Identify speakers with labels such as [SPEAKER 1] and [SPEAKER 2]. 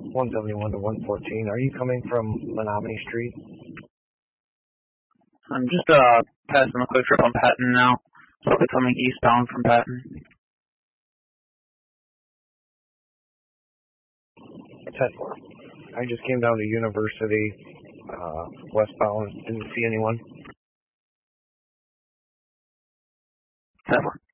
[SPEAKER 1] 171 to 114. Are you coming from Menominee Street?
[SPEAKER 2] I'm just passing a quick trip on Patton now. So I'll be coming eastbound from Patton.
[SPEAKER 1] 10-4. I just came down to University, westbound. Didn't see anyone.
[SPEAKER 2] 10-4.